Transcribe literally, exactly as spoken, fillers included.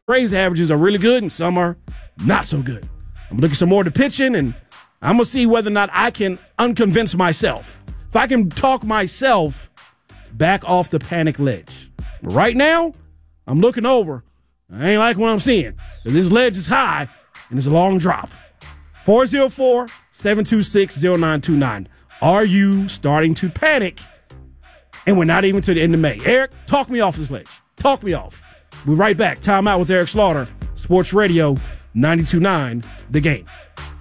Braves averages are really good and some are not so good. I'm looking some more to pitching, and I'm going to see whether or not I can unconvince myself. If I can talk myself back off the panic ledge. But right now, I'm looking over. I ain't like what I'm seeing. This ledge is high, and it's a long drop. four oh four, seven two six, oh nine two nine. Are you starting to panic? And we're not even to the end of May. Eric, talk me off this ledge. Talk me off. We're right back. Time out with Eric Slaughter. Sports Radio ninety-two point nine, The Game.